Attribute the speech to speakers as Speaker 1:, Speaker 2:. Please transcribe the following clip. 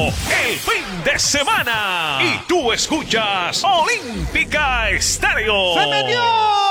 Speaker 1: el fin de semana. Y tú escuchas Olímpica Estéreo.
Speaker 2: ¡Se metió!